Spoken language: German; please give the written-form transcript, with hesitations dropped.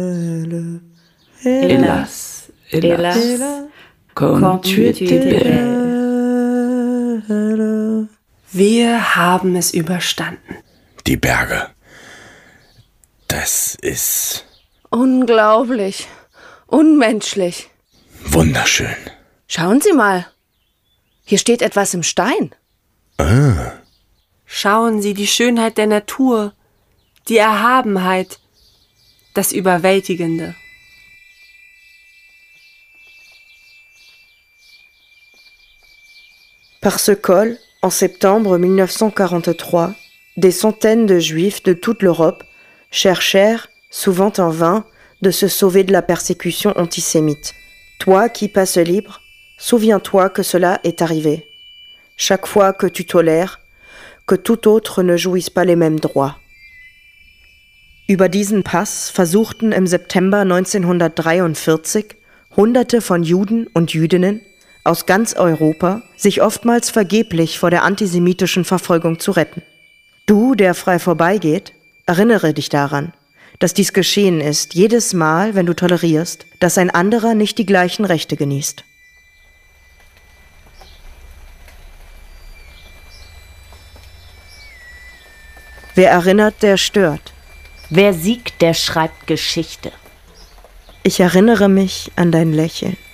Hélas, hélas, comme tu étais belle. Wir haben es überstanden. Die Berge. Das ist Unglaublich. Unmenschlich. wunderschön. Schauen Sie mal. Hier steht etwas im Stein. Schauen Sie die Schönheit der Natur, die Erhabenheit, das Überwältigende. Par ce col, en septembre 1943, des centaines de Juifs de toute l'Europe cherchèrent, souvent en vain, de se sauver de la persécution antisémite. Toi qui passes libre, souviens-toi que cela est arrivé. Chaque fois que tu tolères, que tout autre ne jouisse pas les mêmes droits. Über diesen Pass versuchten im September 1943 Hunderte von Juden und Jüdinnen aus ganz Europa, sich oftmals vergeblich vor der antisemitischen Verfolgung zu retten. Du, der frei vorbeigeht, erinnere dich daran, dass dies geschehen ist, jedes Mal, wenn du tolerierst, dass ein anderer nicht die gleichen Rechte genießt. Wer erinnert, der stört. Wer siegt, der schreibt Geschichte. Ich erinnere mich an dein Lächeln.